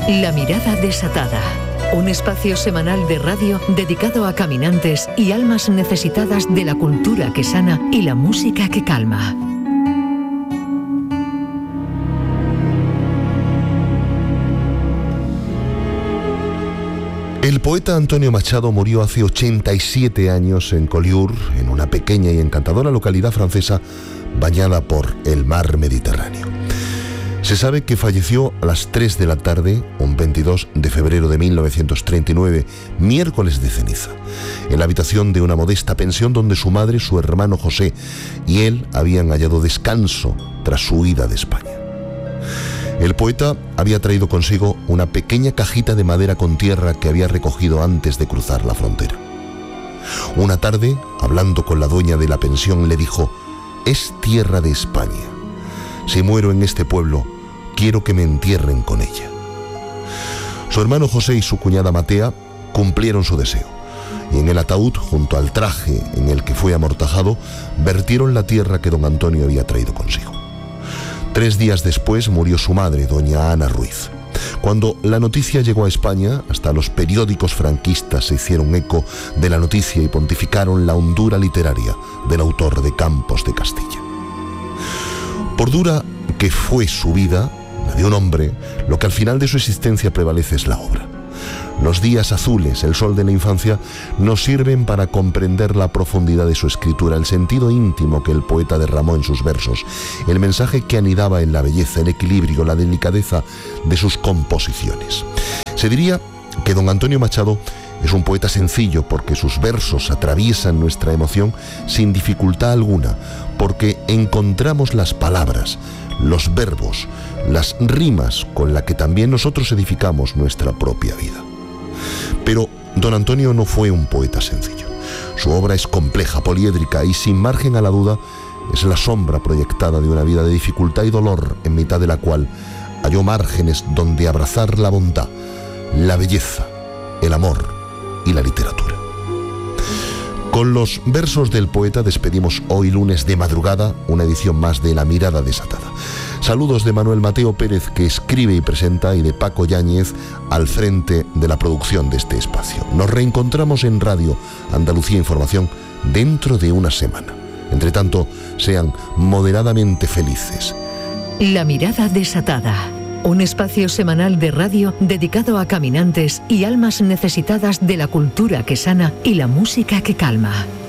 La mirada desatada. Un espacio semanal de radio dedicado a caminantes y almas necesitadas de la cultura que sana y la música que calma. El poeta Antonio Machado murió hace 87 años en Collioure, en una pequeña y encantadora localidad francesa bañada por el mar Mediterráneo. Se sabe que falleció a las 3 de la tarde, un 22 de febrero de 1939, miércoles de ceniza, en la habitación de una modesta pensión donde su madre, su hermano José y él habían hallado descanso tras su huida de España. El poeta había traído consigo una pequeña cajita de madera con tierra que había recogido antes de cruzar la frontera. Una tarde, hablando con la dueña de la pensión, le dijo: «Es tierra de España. Si muero en este pueblo, quiero que me entierren con ella». Su hermano José y su cuñada Matea cumplieron su deseo, y en el ataúd, junto al traje en el que fue amortajado, vertieron la tierra que don Antonio había traído consigo. 3 días después murió su madre, doña Ana Ruiz. Cuando la noticia llegó a España, hasta los periódicos franquistas se hicieron eco de la noticia y pontificaron la hondura literaria del autor de Campos de Castilla. Por dura que fue su vida, la de un hombre, lo que al final de su existencia prevalece es la obra. Los días azules, el sol de la infancia, nos sirven para comprender la profundidad de su escritura, el sentido íntimo que el poeta derramó en sus versos, el mensaje que anidaba en la belleza, el equilibrio, la delicadeza de sus composiciones. Se diría que don Antonio Machado es un poeta sencillo porque sus versos atraviesan nuestra emoción sin dificultad alguna, porque encontramos las palabras, los verbos, las rimas con las que también nosotros edificamos nuestra propia vida. Pero don Antonio no fue un poeta sencillo. Su obra es compleja, poliédrica y sin margen a la duda es la sombra proyectada de una vida de dificultad y dolor, en mitad de la cual halló márgenes donde abrazar la bondad, la belleza, el amor y la literatura. Con los versos del poeta despedimos hoy, lunes de madrugada, una edición más de La Mirada Desatada. Saludos de Manuel Mateo Pérez, que escribe y presenta, y de Paco Yáñez, al frente de la producción de este espacio. Nos reencontramos en Radio Andalucía Información dentro de una semana. Entre tanto, sean moderadamente felices. La Mirada Desatada. Un espacio semanal de radio dedicado a caminantes y almas necesitadas de la cultura que sana y la música que calma.